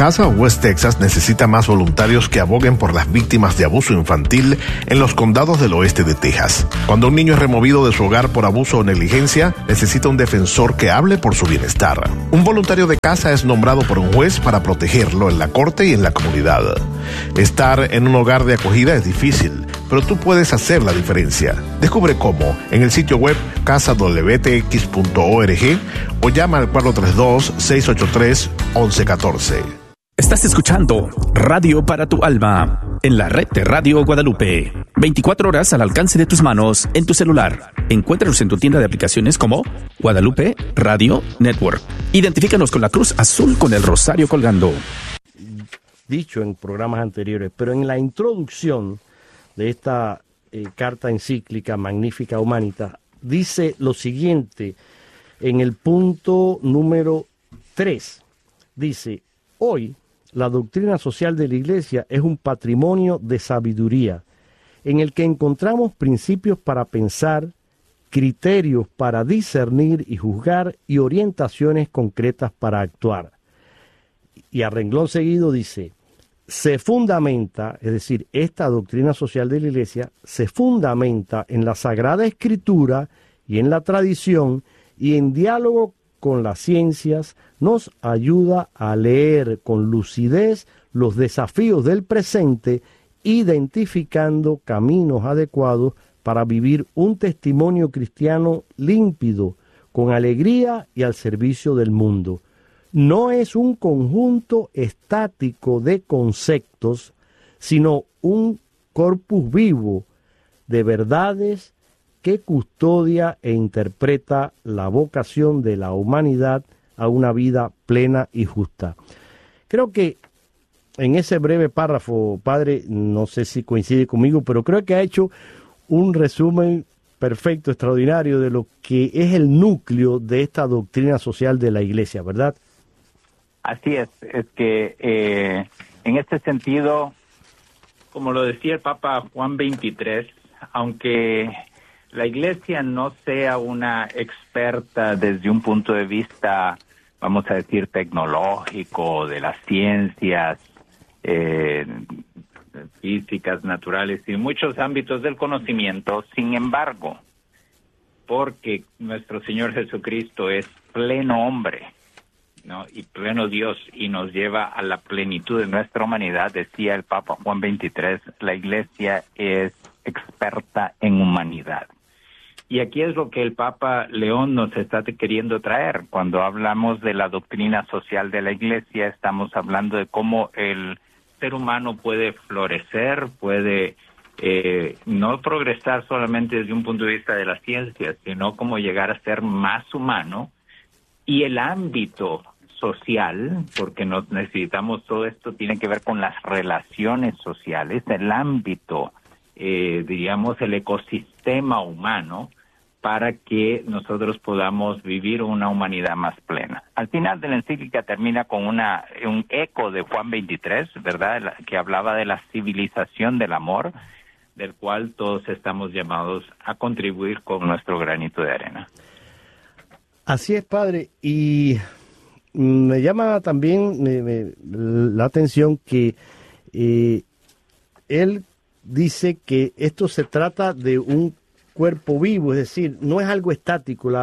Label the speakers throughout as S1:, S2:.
S1: Casa West Texas necesita más voluntarios que aboguen por las víctimas de abuso infantil en los condados del oeste de Texas. Cuando un niño es removido de su hogar por abuso o negligencia, necesita un defensor que hable por su bienestar. Un voluntario de casa es nombrado por un juez para protegerlo en la corte y en la comunidad. Estar en un hogar de acogida es difícil, pero tú puedes hacer la diferencia. Descubre cómo en el sitio web casadwtx.org o llama al 432-683-1114.
S2: Estás escuchando Radio para tu Alma en la red de Radio Guadalupe. 24 horas al alcance de tus manos en tu celular. Encuéntranos en tu tienda de aplicaciones como Guadalupe Radio Network. Identifícanos con la cruz azul con el rosario colgando.
S3: Dicho en programas anteriores, pero en la introducción de esta carta encíclica Magnificat Humanitas, dice lo siguiente en el punto número 3. Dice: hoy la doctrina social de la Iglesia es un patrimonio de sabiduría en el que encontramos principios para pensar, criterios para discernir y juzgar y orientaciones concretas para actuar. Y a renglón seguido dice: se fundamenta, es decir, esta doctrina social de la Iglesia se fundamenta en la Sagrada Escritura y en la tradición y en diálogo con las ciencias, nos ayuda a leer con lucidez los desafíos del presente, identificando caminos adecuados para vivir un testimonio cristiano límpido, con alegría y al servicio del mundo. No es un conjunto estático de conceptos, sino un corpus vivo de verdades que custodia e interpreta la vocación de la humanidad a una vida plena y justa. Creo que en ese breve párrafo, padre, no sé si coincide conmigo, pero creo que ha hecho un resumen perfecto, extraordinario, de lo que es el núcleo de esta doctrina social de la Iglesia, ¿verdad?
S4: Así es que en este sentido, como lo decía el Papa Juan XXIII, aunque la Iglesia no sea una experta desde un punto de vista, vamos a decir, tecnológico, de las ciencias, físicas, naturales y muchos ámbitos del conocimiento, sin embargo, porque nuestro Señor Jesucristo es pleno hombre, ¿no?, y pleno Dios, y nos lleva a la plenitud de nuestra humanidad, decía el Papa Juan XXIII, la Iglesia es experta en humanidad. Y aquí es lo que el Papa León nos está queriendo traer. Cuando hablamos de la doctrina social de la Iglesia, estamos hablando de cómo el ser humano puede florecer, puede no progresar solamente desde un punto de vista de las ciencias, sino cómo llegar a ser más humano. Y el ámbito social, porque nos necesitamos, todo esto tiene que ver con las relaciones sociales, el ámbito, diríamos, el ecosistema humano, para que nosotros podamos vivir una humanidad más plena. Al final de la encíclica termina con un eco de Juan XXIII, ¿verdad?, que hablaba de la civilización del amor, del cual todos estamos llamados a contribuir con nuestro granito de arena.
S3: Así es, padre, y me llama también la atención que él dice que esto se trata de un cuerpo vivo, es decir, no es algo estático,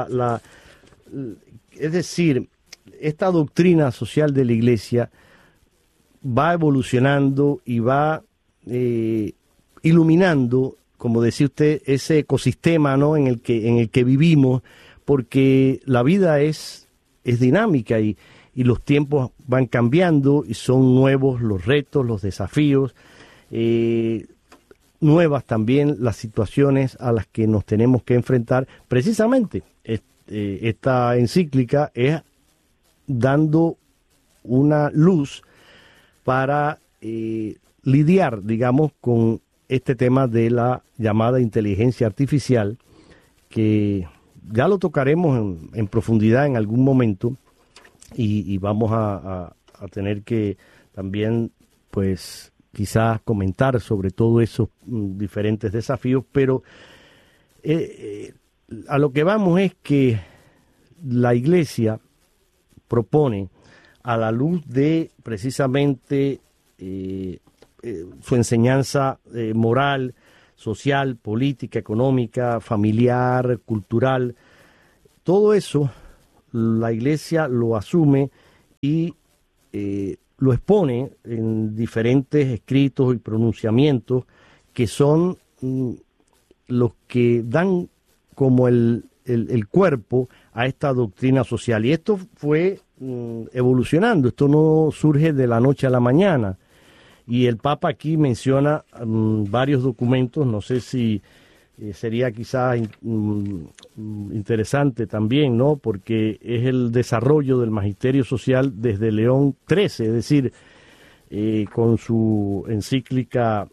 S3: es decir, esta doctrina social de la Iglesia va evolucionando y va iluminando, como decía usted, ese ecosistema, ¿no?, en el que vivimos, porque la vida es dinámica y los tiempos van cambiando y son nuevos los retos, los desafíos, nuevas también las situaciones a las que nos tenemos que enfrentar. Precisamente esta encíclica es dando una luz para lidiar, digamos, con este tema de la llamada inteligencia artificial, que ya lo tocaremos en profundidad en algún momento y vamos a tener que también, pues, quizás comentar sobre todos esos diferentes desafíos, pero a lo que vamos es que la Iglesia propone a la luz de precisamente su enseñanza moral, social, política, económica, familiar, cultural. Todo eso la Iglesia lo asume y lo expone en diferentes escritos y pronunciamientos que son los que dan como el cuerpo a esta doctrina social. Y esto fue evolucionando, esto no surge de la noche a la mañana. Y el Papa aquí menciona varios documentos, no sé si sería quizás interesante también, ¿no? Porque es el desarrollo del magisterio social desde León XIII, es decir, con su encíclica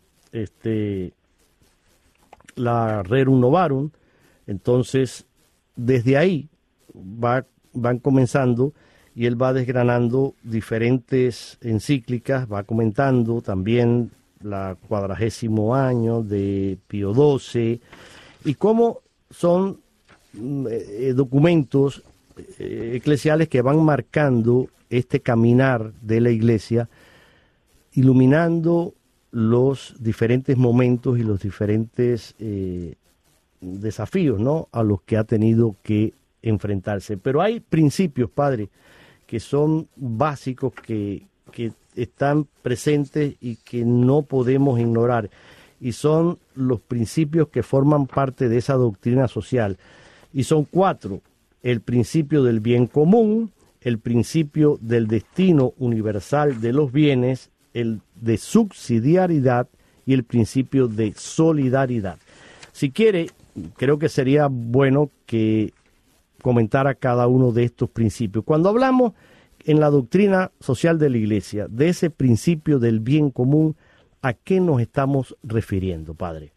S3: la Rerum Novarum. Entonces, desde ahí van comenzando y él va desgranando diferentes encíclicas, va comentando también la 40º año de Pío XII y cómo son documentos eclesiales que van marcando este caminar de la Iglesia, iluminando los diferentes momentos y los diferentes desafíos, ¿no?, a los que ha tenido que enfrentarse. Pero hay principios, padre, que son básicos, que están presentes y que no podemos ignorar, y son los principios que forman parte de esa doctrina social, y son 4: el principio del bien común, el principio del destino universal de los bienes, el de subsidiariedad y el principio de solidaridad. Si quiere, creo que sería bueno que comentara cada uno de estos principios. Cuando hablamos en la doctrina social de la Iglesia de ese principio del bien común, ¿a qué nos estamos refiriendo, padre?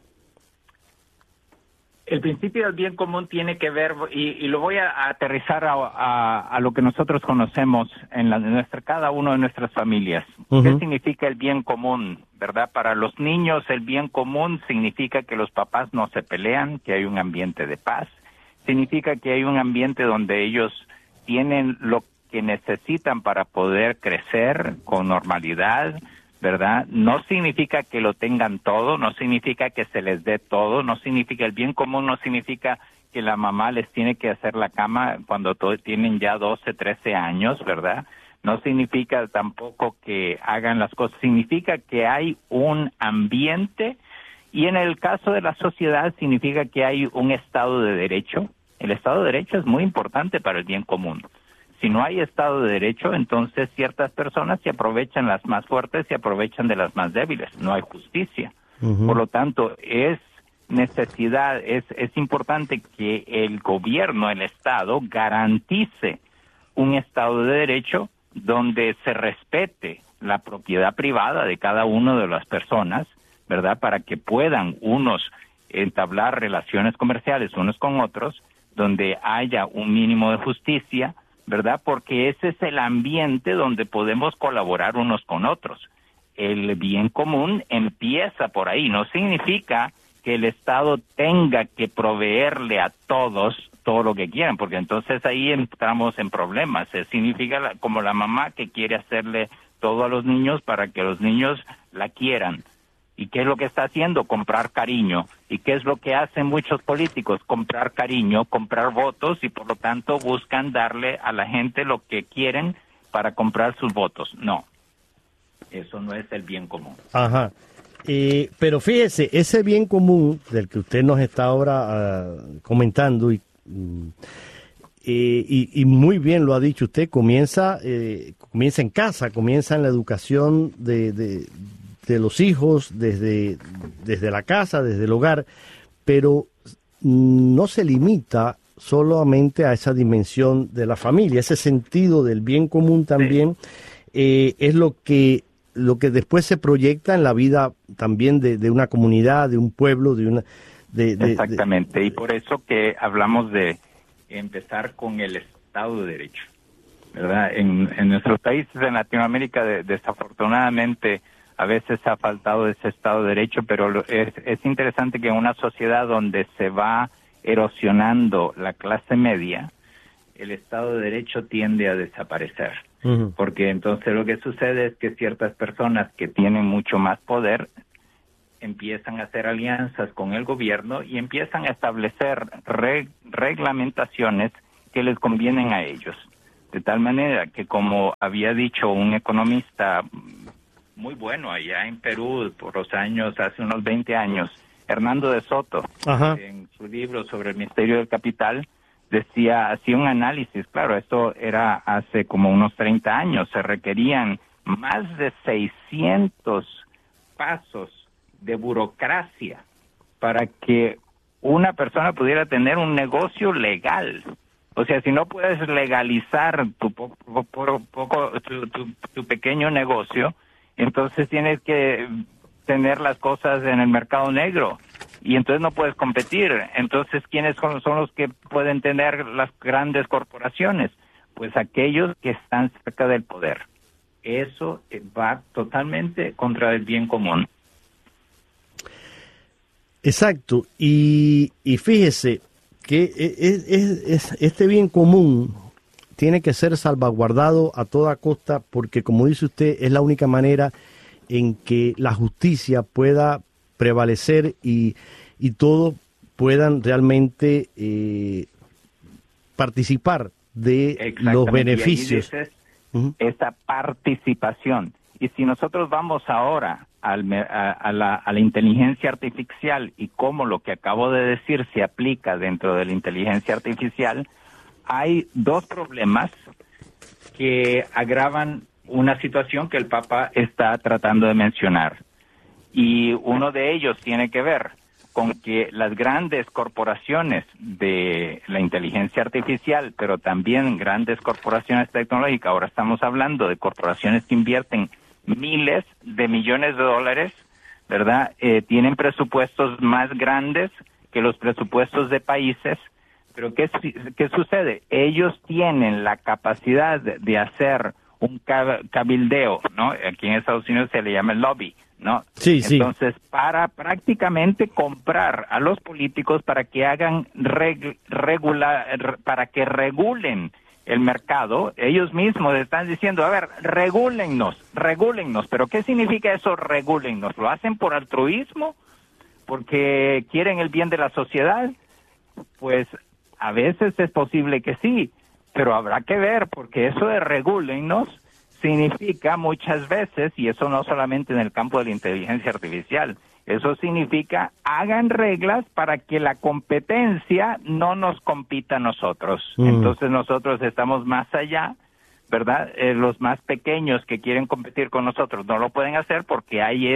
S4: El principio del bien común tiene que ver, y lo voy a aterrizar a lo que nosotros conocemos en cada uno de nuestras familias. Uh-huh. ¿Qué significa el bien común? ¿Verdad? Para los niños el bien común significa que los papás no se pelean, que hay un ambiente de paz. Significa que hay un ambiente donde ellos tienen lo que necesitan para poder crecer con normalidad, ¿verdad? No significa que lo tengan todo, no significa que se les dé todo, no significa, el bien común no significa que la mamá les tiene que hacer la cama cuando tienen ya 12, 13 años, ¿verdad? No significa tampoco que hagan las cosas, significa que hay un ambiente, y en el caso de la sociedad significa que hay un Estado de Derecho. El Estado de Derecho es muy importante para el bien común. Si no hay Estado de Derecho, entonces ciertas personas se aprovechan, las más fuertes se aprovechan de las más débiles. No hay justicia. Uh-huh. Por lo tanto, es necesidad, es importante que el gobierno, el Estado, garantice un Estado de Derecho donde se respete la propiedad privada de cada una de las personas, ¿verdad? Para que puedan unos entablar relaciones comerciales unos con otros, donde haya un mínimo de justicia, ¿verdad? Porque ese es el ambiente donde podemos colaborar unos con otros. El bien común empieza por ahí. No significa que el Estado tenga que proveerle a todos todo lo que quieran, porque entonces ahí entramos en problemas. Significa como la mamá que quiere hacerle todo a los niños para que los niños la quieran. ¿Y qué es lo que está haciendo? Comprar cariño. ¿Y qué es lo que hacen muchos políticos? Comprar cariño, comprar votos, y por lo tanto buscan darle a la gente lo que quieren para comprar sus votos. No, eso no es el bien común.
S3: Ajá. Pero fíjese, ese bien común del que usted nos está ahora comentando, y muy bien lo ha dicho usted, comienza en casa, comienza en la educación de los hijos, desde la casa, desde el hogar, pero no se limita solamente a esa dimensión de la familia. Ese sentido del bien común también es lo que después se proyecta en la vida también de una comunidad, de un pueblo,
S4: Exactamente, y por eso que hablamos de empezar con el Estado de Derecho, ¿verdad? En nuestros países, en Latinoamérica, desafortunadamente, a veces ha faltado ese Estado de Derecho, pero es interesante que en una sociedad donde se va erosionando la clase media, el Estado de Derecho tiende a desaparecer.
S3: Ujú.
S4: Porque entonces lo que sucede es que ciertas personas que tienen mucho más poder empiezan a hacer alianzas con el gobierno y empiezan a establecer reglamentaciones que les convienen a ellos. De tal manera que, como había dicho un economista muy bueno allá en Perú por los años, hace unos 20 años, Hernando de Soto,
S3: Ajá.
S4: en su libro sobre el misterio del capital, hacía un análisis. Claro, esto era hace como unos 30 años, se requerían más de 600 pasos de burocracia para que una persona pudiera tener un negocio legal. O sea, si no puedes legalizar tu pequeño negocio, entonces tienes que tener las cosas en el mercado negro y entonces no puedes competir. Entonces, ¿quiénes son los que pueden tener las grandes corporaciones? Pues aquellos que están cerca del poder. Eso va totalmente contra el bien común.
S3: Exacto, y fíjese que este bien común tiene que ser salvaguardado a toda costa porque, como dice usted, es la única manera en que la justicia pueda prevalecer y todos puedan realmente participar de los beneficios.
S4: Y ahí dices, esa participación. Y si nosotros vamos ahora a la inteligencia artificial y cómo lo que acabo de decir se aplica dentro de la inteligencia artificial, hay dos problemas que agravan una situación que el Papa está tratando de mencionar. Y uno de ellos tiene que ver con que las grandes corporaciones de la inteligencia artificial, pero también grandes corporaciones tecnológicas, ahora estamos hablando de corporaciones que invierten miles de millones de dólares, ¿verdad? Tienen presupuestos más grandes que los presupuestos de países, pero ¿qué sucede? Ellos tienen la capacidad de hacer un cabildeo, ¿no? Aquí en Estados Unidos se le llama el lobby, ¿no?
S3: Sí, sí.
S4: Entonces, para prácticamente comprar a los políticos para que hagan para que regulen el mercado. Ellos mismos están diciendo, a ver, regúlennos, pero ¿qué significa eso, regúlennos? ¿Lo hacen por altruismo? ¿Porque quieren el bien de la sociedad? Pues a veces es posible que sí, pero habrá que ver, porque eso de regúlennos significa muchas veces, y eso no solamente en el campo de la inteligencia artificial, eso significa hagan reglas para que la competencia no nos compita a nosotros. Entonces nosotros estamos más allá, ¿verdad? Los más pequeños que quieren competir con nosotros no lo pueden hacer porque hay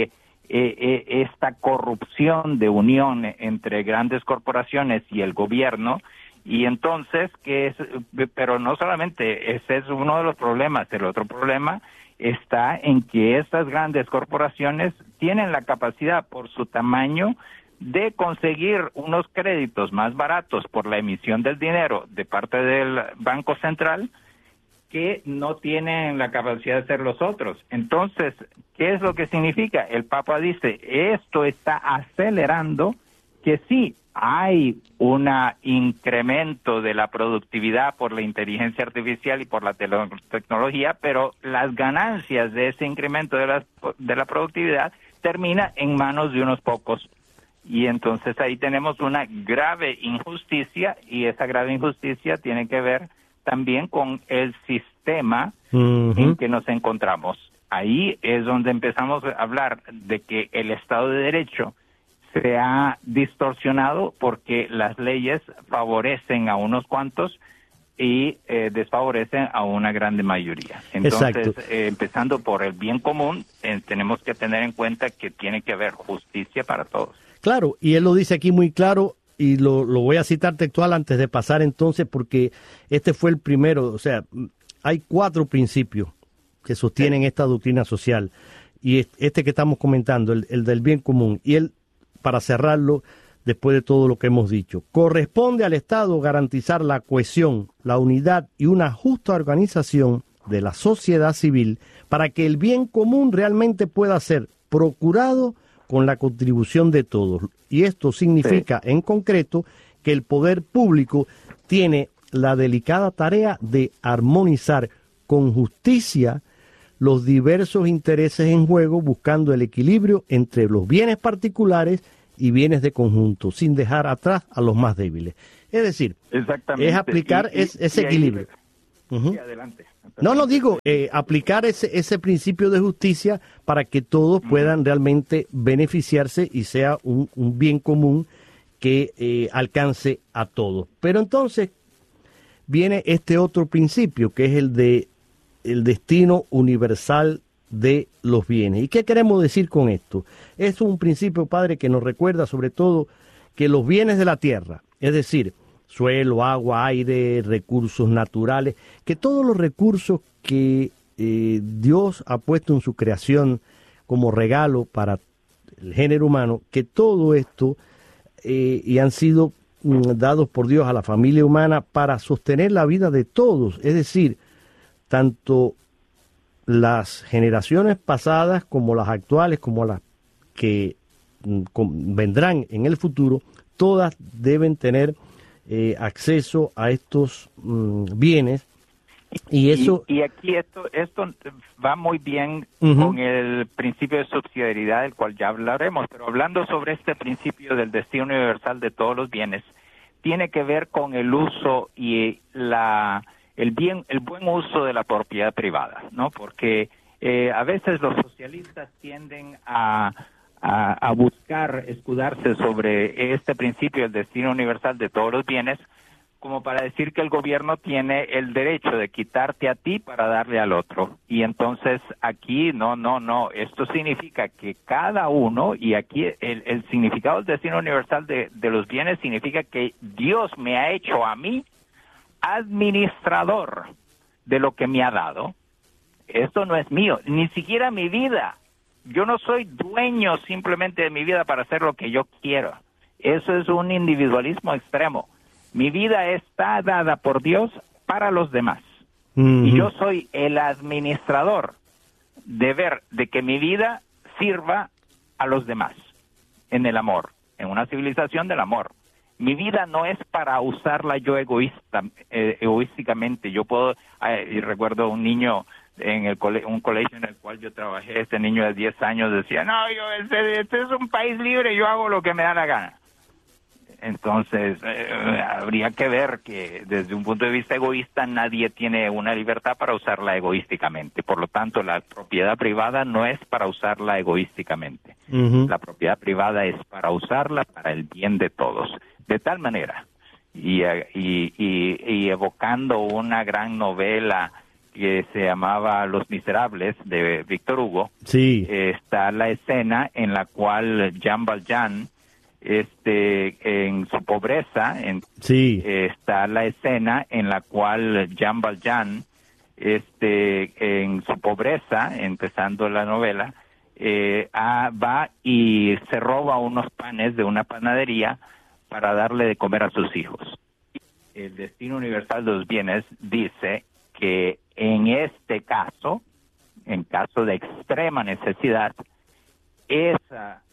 S4: esta corrupción de unión entre grandes corporaciones y el gobierno. Y entonces, pero no solamente ese es uno de los problemas, el otro problema está en que estas grandes corporaciones tienen la capacidad por su tamaño de conseguir unos créditos más baratos por la emisión del dinero de parte del Banco Central que no tienen la capacidad de hacer los otros. Entonces, ¿qué es lo que significa? El Papa dice, esto está acelerando que sí, hay un incremento de la productividad por la inteligencia artificial y por la tecnología, pero las ganancias de ese incremento de la productividad termina en manos de unos pocos. Y entonces ahí tenemos una grave injusticia, y esa grave injusticia tiene que ver también con el sistema en que nos encontramos. Ahí es donde empezamos a hablar de que el Estado de Derecho se ha distorsionado porque las leyes favorecen a unos cuantos y desfavorecen a una grande mayoría. Entonces, empezando por el bien común, tenemos que tener en cuenta que tiene que haber justicia para todos.
S3: Claro, y él lo dice aquí muy claro, y lo voy a citar textual antes de pasar entonces, porque este fue el primero. O sea, hay 4 principios que sostienen esta doctrina social, y este que estamos comentando, el del bien común, y él, para cerrarlo, después de todo lo que hemos dicho, corresponde al Estado garantizar la cohesión, la unidad y una justa organización de la sociedad civil para que el bien común realmente pueda ser procurado con la contribución de todos. Y esto significa, en concreto, que el poder público tiene la delicada tarea de armonizar con justicia los diversos intereses en juego, buscando el equilibrio entre los bienes particulares y bienes de conjunto, sin dejar atrás a los más débiles. Es decir, es aplicar ese equilibrio.
S4: Sí, adelante.
S3: No, digo, aplicar ese principio de justicia para que todos puedan realmente beneficiarse y sea un bien común que alcance a todos. Pero entonces viene este otro principio, que es el de el destino universal de los bienes. ¿Y qué queremos decir con esto? Es un principio, padre, que nos recuerda sobre todo que los bienes de la tierra, es decir, suelo, agua, aire, recursos naturales, que todos los recursos que Dios ha puesto en su creación como regalo para el género humano, que todo esto y han sido dados por Dios a la familia humana para sostener la vida de todos, es decir, tanto las generaciones pasadas como las actuales, como las que vendrán en el futuro, todas deben tener acceso a estos bienes. Y
S4: aquí esto va muy bien con el principio de subsidiariedad, del cual ya hablaremos, pero hablando sobre este principio del destino universal de todos los bienes, tiene que ver con el uso y el buen uso de la propiedad privada, ¿no? Porque a veces los socialistas tienden a buscar escudarse sobre este principio del destino universal de todos los bienes, como para decir que el gobierno tiene el derecho de quitarte a ti para darle al otro. Y entonces aquí no, esto significa que cada uno, y aquí el significado del destino universal de los bienes significa que Dios me ha hecho a mí administrador de lo que me ha dado. Esto no es mío, ni siquiera mi vida. Yo no soy dueño simplemente de mi vida para hacer lo que yo quiero. Eso es un individualismo extremo. Mi vida está dada por Dios para los demás. Y yo soy el administrador de que mi vida sirva a los demás en el amor, en una civilización del amor. Mi vida no es para usarla yo egoísticamente. Yo puedo, y recuerdo un niño en un colegio en el cual yo trabajé, este niño de 10 años decía, no, este es un país libre, yo hago lo que me da la gana. Entonces, habría que ver que desde un punto de vista egoísta nadie tiene una libertad para usarla egoísticamente. Por lo tanto, la propiedad privada no es para usarla egoísticamente. La propiedad privada es para usarla para el bien de todos. De tal manera, y evocando una gran novela que se llamaba Los Miserables, de Víctor Hugo,
S3: sí,
S4: está la escena en la cual Jean Valjean, en su pobreza,
S3: sí,
S4: está la escena en la cual Jean Valjean, en su pobreza, empezando la novela, va y se roba unos panes de una panadería para darle de comer a sus hijos. El destino universal de los bienes dice que en este caso, en caso de extrema necesidad, esa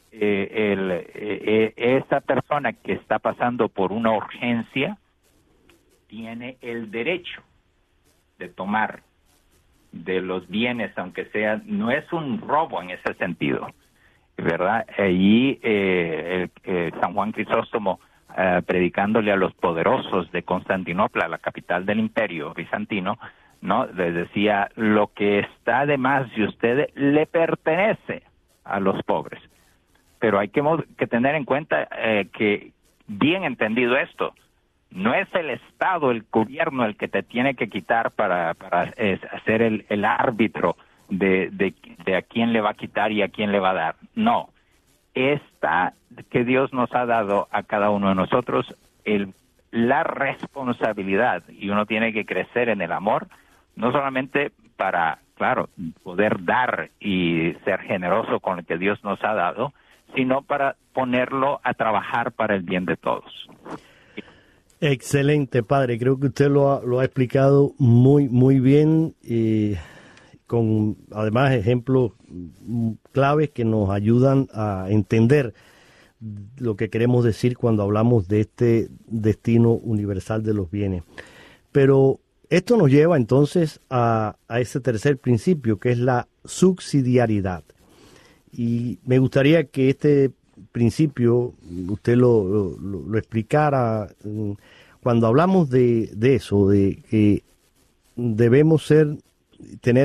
S4: persona que está pasando por una urgencia tiene el derecho de tomar de los bienes, aunque sea, no es un robo en ese sentido, ¿verdad? Allí San Juan Crisóstomo, predicándole a los poderosos de Constantinopla, la capital del imperio bizantino, ¿no? Les decía, lo que está de más de ustedes le pertenece a los pobres. Pero hay que tener en cuenta que, bien entendido esto, no es el Estado, el gobierno el que te tiene que quitar para hacer el árbitro de a quién le va a quitar y a quién le va a dar. No, esta que Dios nos ha dado a cada uno de nosotros, la responsabilidad, y uno tiene que crecer en el amor, no solamente para, claro, poder dar y ser generoso con lo que Dios nos ha dado, sino para ponerlo a trabajar para el bien de todos.
S3: Excelente, padre. Creo que usted lo ha explicado muy bien, con además ejemplos claves que nos ayudan a entender lo que queremos decir cuando hablamos de este destino universal de los bienes. Pero esto nos lleva entonces a ese tercer principio, que es la subsidiariedad. Y me gustaría que este principio usted lo explicara. Cuando hablamos de eso, de que debemos tener